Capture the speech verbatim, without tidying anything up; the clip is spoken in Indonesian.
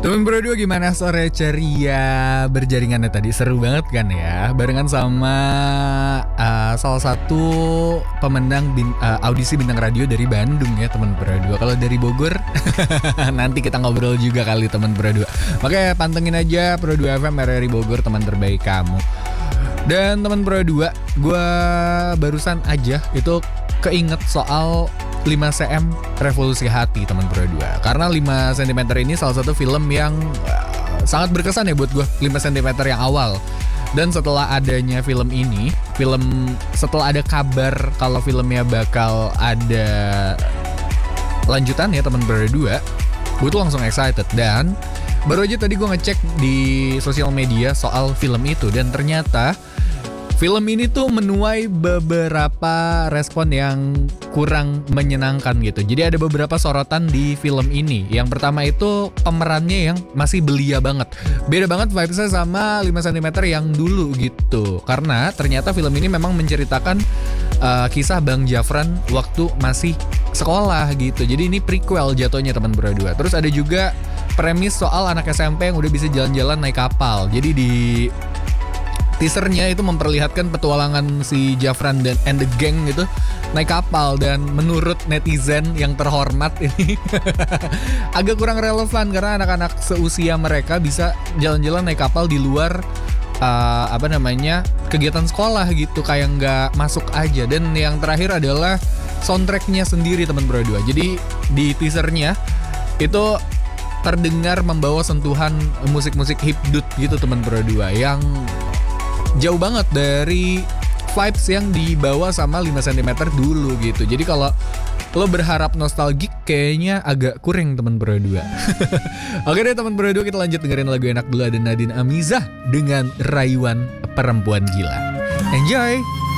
Temen berdua gimana sore ceria berjaringannya tadi? Seru banget kan ya? Barengan sama uh, salah satu pemenang bin, uh, audisi bintang radio dari Bandung ya temen berdua. Kalau dari Bogor nanti kita ngobrol juga kali temen berdua. Makanya pantengin aja Pro dua F M R R I Bogor, teman terbaik kamu. Dan temen berdua, gue barusan aja itu keinget soal lima sentimeter Revolusi Hati teman berdua. Karena lima sentimeter ini salah satu film yang uh, sangat berkesan ya buat gue, lima sentimeter yang awal. Dan setelah adanya film ini, film setelah ada kabar kalau filmnya bakal ada lanjutan ya teman berdua, gue tuh langsung excited. Dan baru aja tadi gue ngecek di sosial media soal film itu, dan ternyata film ini tuh menuai beberapa respon yang kurang menyenangkan gitu. Jadi ada beberapa sorotan di film ini. Yang pertama itu pemerannya yang masih belia banget. Beda banget vibesnya sama lima sentimeter yang dulu gitu. Karena ternyata film ini memang menceritakan uh, kisah Bang Jafran waktu masih sekolah gitu. Jadi ini prequel jatuhnya teman berdua. Terus ada juga premis soal anak S M P yang udah bisa jalan-jalan naik kapal. Jadi di teasernya itu memperlihatkan petualangan si Jafran dan and the gang gitu naik kapal, dan menurut netizen yang terhormat ini agak kurang relevan karena anak-anak seusia mereka bisa jalan-jalan naik kapal di luar uh, apa namanya kegiatan sekolah gitu, kayak nggak masuk aja. Dan yang terakhir adalah soundtracknya sendiri teman berdua. Jadi di teasernya itu terdengar membawa sentuhan musik-musik hipdut gitu teman berdua, yang jauh banget dari vibes yang dibawa sama lima sentimeter dulu gitu. Jadi kalau lo berharap nostalgic kayaknya agak kurang teman berdua. Oke deh teman berdua, kita lanjut dengerin lagu enak dulu. Ada Nadine Amizah dengan Rayuan Perempuan Gila. Enjoy.